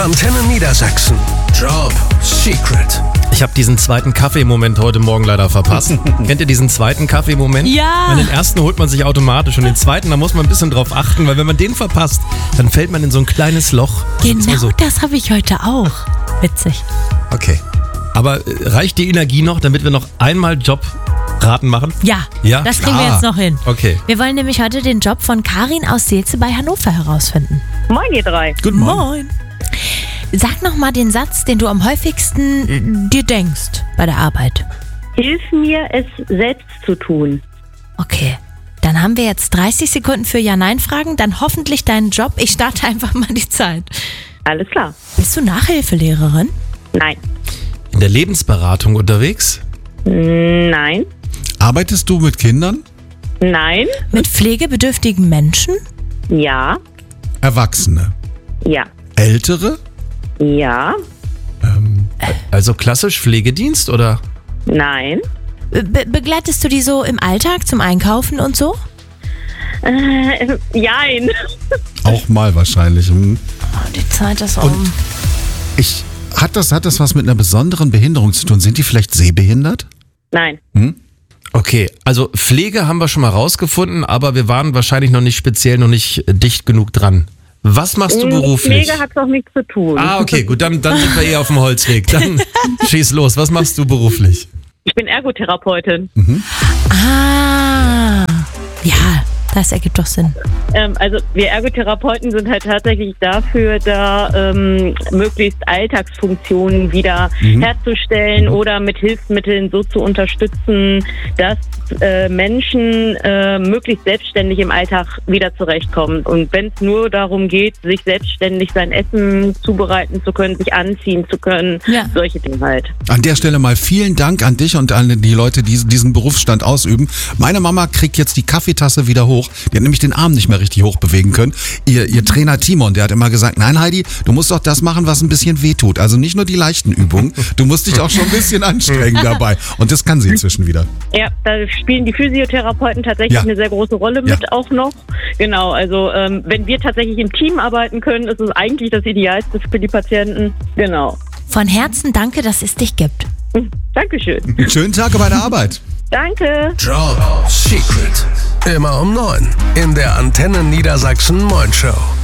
Antenne Niedersachsen. Job Secret. Ich habe diesen zweiten Kaffee-Moment heute Morgen leider verpasst. Kennt ihr diesen zweiten Kaffee-Moment? Ja. Den ersten holt man sich automatisch und den zweiten, da muss man ein bisschen drauf achten, weil wenn man den verpasst, dann fällt man in so ein kleines Loch. Genau, das habe ich heute auch. Witzig. Okay. Aber reicht die Energie noch, damit wir noch einmal Jobraten machen? Ja, Ja? das kriegen wir jetzt noch hin. Okay. Wir wollen nämlich heute den Job von Karin aus Seelze bei Hannover herausfinden. Moin, ihr drei. Guten Morgen. Sag noch mal den Satz, den du am häufigsten dir denkst bei der Arbeit. Hilf mir, es selbst zu tun. Okay, dann haben wir jetzt 30 Sekunden für Ja-Nein-Fragen, dann hoffentlich deinen Job. Ich starte einfach mal die Zeit. Alles klar. Bist du Nachhilfelehrerin? Nein. In der Lebensberatung unterwegs? Nein. Arbeitest du mit Kindern? Nein. Mit pflegebedürftigen Menschen? Ja. Erwachsene? Ja. Ältere? Ja. Also klassisch Pflegedienst oder? Nein. Begleitest du die so im Alltag zum Einkaufen und so? Jein. Auch mal wahrscheinlich. Oh, die Zeit ist um. Hat das was mit einer besonderen Behinderung zu tun? Sind die vielleicht sehbehindert? Nein. Okay, also Pflege haben wir schon mal rausgefunden, aber wir waren wahrscheinlich noch nicht dicht genug dran. Was machst du beruflich? Pflege hat doch nichts zu tun. Ah, okay, gut, dann sind wir eher auf dem Holzweg. Dann schieß los, was machst du beruflich? Ich bin Ergotherapeutin. Ah, ja, das ergibt doch Sinn. Also wir Ergotherapeuten sind halt tatsächlich dafür da, möglichst Alltagsfunktionen wieder herzustellen oder mit Hilfsmitteln so zu unterstützen, dass Menschen möglichst selbstständig im Alltag wieder zurechtkommen. Und wenn es nur darum geht, sich selbstständig sein Essen zubereiten zu können, sich anziehen zu können, solche Dinge halt. An der Stelle mal vielen Dank an dich und an die Leute, die diesen Berufsstand ausüben. Meine Mama kriegt jetzt die Kaffeetasse wieder hoch. Die hat nämlich den Arm nicht mehr richtig hoch bewegen können. Ihr Trainer Timon, der hat immer gesagt, nein Heidi, du musst doch das machen, was ein bisschen wehtut. Also nicht nur die leichten Übungen, du musst dich auch schon ein bisschen anstrengen dabei. Und das kann sie inzwischen wieder. Ja, da spielen die Physiotherapeuten tatsächlich eine sehr große Rolle mit auch noch. Genau, also wenn wir tatsächlich im Team arbeiten können, ist es eigentlich das Idealste für die Patienten. Genau. Von Herzen danke, dass es dich gibt. Dankeschön. Einen schönen Tag bei der Arbeit. Danke. Job Secret. Immer um 9 in der Antenne Niedersachsen Morning Show.